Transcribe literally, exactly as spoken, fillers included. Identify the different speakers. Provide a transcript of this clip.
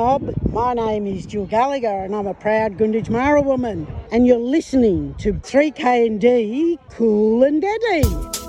Speaker 1: mob. My name is Jill Gallagher and I'm a proud Gunditj Mara woman. And you're listening to three K and D Cool and Deadly.